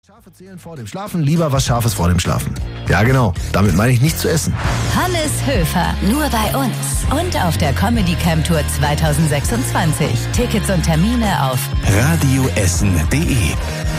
Scharfe Zählen vor dem Schlafen, lieber was Scharfes vor dem Schlafen. Ja genau, damit meine ich nichts zu essen. Hannes Höfer, nur bei uns und auf der Comedy Camp Tour 2026. Tickets und Termine auf radioessen.de